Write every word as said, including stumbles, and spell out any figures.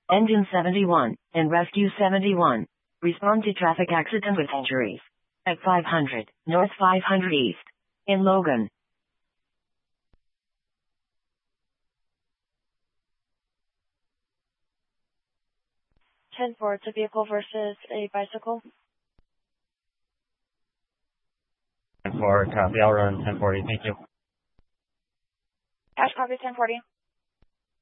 Engine seventy-one, and Rescue seventy-one. Respond to traffic accident with injuries. At five hundred, North five hundred East. In Logan. ten four, it's a vehicle versus a bicycle. ten four, copy, I'll run ten forty, thank you. Cash copy ten forty.